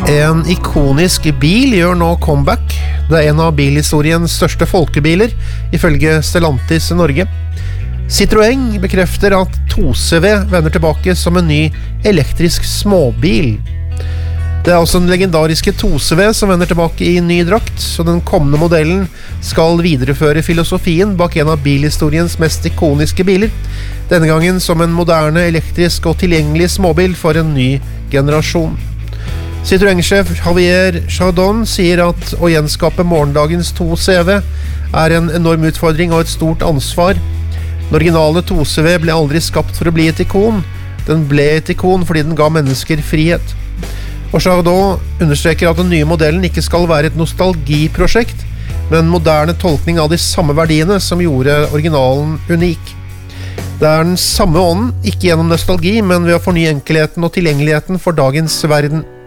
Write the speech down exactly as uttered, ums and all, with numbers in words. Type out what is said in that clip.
En ikonisk bil gjør nå comeback. Det er en av bilhistoriens største folkebiler, ifølge Stellantis Norge. Citroën bekrefter at to C V vender tilbake som en ny elektrisk småbil. Det er også den legendariske to C V som vender tilbake i ny drakt, så den kommende modellen skal videreføre filosofien bak en av bilhistoriens mest ikoniske biler, denne gangen som en moderne, elektrisk og tilgjengelig småbil for en ny generasjon. Citroën-sjef Javier Chardon sier at å gjenskape morgendagens to C V er en enorm utfordring og et stort ansvar. Den originale to C V ble aldri skapt for å bli et ikon. Den ble et ikon fordi den ga mennesker frihet. Og Chardon understreker at den nye modellen ikke skal være et nostalgiprosjekt, men en moderne tolkning av de samme verdiene som gjorde originalen unik. Det er den samme ånden, ikke gjennom nostalgi, men ved å fornye enkelheten og tilgjengeligheten for dagens verden.